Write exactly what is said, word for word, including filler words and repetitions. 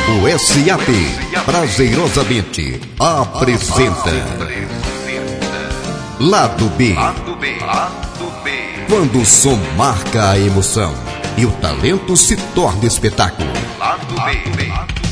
Grupo S A P prazerosamente apresenta Lado B. Quando o som marca a emoção e o talento se torna espetáculo. Lado B.